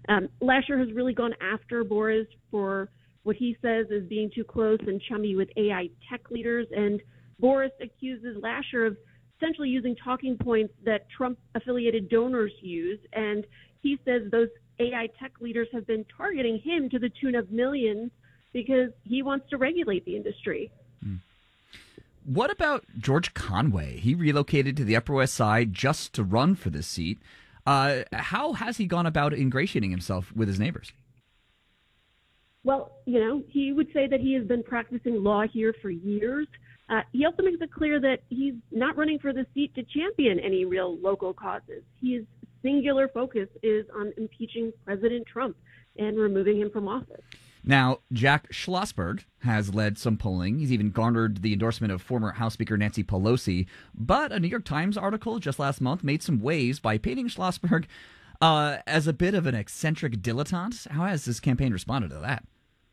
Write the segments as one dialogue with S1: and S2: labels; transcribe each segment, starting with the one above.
S1: Lasher has really gone after Boris for what he says is being too close and chummy with AI tech leaders. And Boris accuses Lasher of essentially using talking points that Trump-affiliated donors use. And he says those AI tech leaders have been targeting him to the tune of millions because he wants to regulate the industry.
S2: What about George Conway? He relocated to the Upper West Side just to run for this seat. How has he gone about ingratiating himself with his neighbors?
S1: Well, he would say that he has been practicing law here for years. He also makes it clear that he's not running for the seat to champion any real local causes. His singular focus is on impeaching President Trump and removing him from office.
S2: Now, Jack Schlossberg has led some polling. He's even garnered the endorsement of former House Speaker Nancy Pelosi. But a New York Times article just last month made some waves by painting Schlossberg as a bit of an eccentric dilettante. How has this campaign responded to that?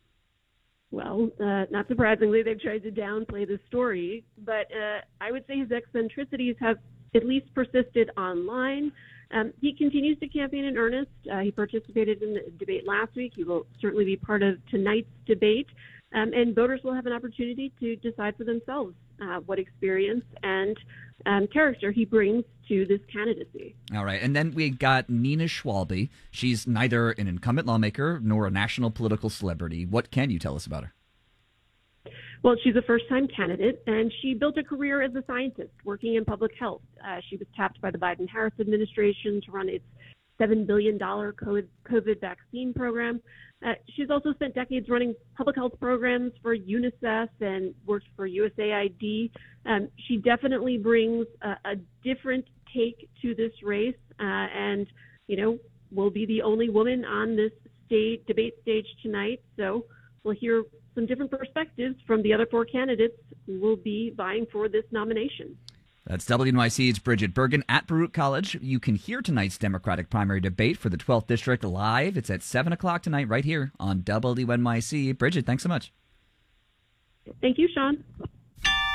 S1: Well, not surprisingly, they've tried to downplay the story. But I would say his eccentricities have at least persisted online. He continues to campaign in earnest. He participated in the debate last week. He will certainly be part of tonight's debate. And voters will have an opportunity to decide for themselves what experience and character he brings to this candidacy.
S2: All right. And then we got Nina Schwalbe. She's neither an incumbent lawmaker nor a national political celebrity. What can you tell us about her?
S1: Well, she's a first-time candidate, and she built a career as a scientist working in public health. She was tapped by the Biden-Harris administration to run its $7 billion COVID vaccine program. She's also spent decades running public health programs for UNICEF and worked for USAID. She definitely brings a different take to this race, and, will be the only woman on this debate stage tonight. So we'll hear some different perspectives from the other four candidates who will be vying for this nomination.
S2: That's WNYC's Bridget Bergen at Baruch College. You can hear tonight's Democratic primary debate for the 12th District live. It's at 7 o'clock tonight right here on WNYC. Bridget, thanks so much.
S1: Thank you, Sean.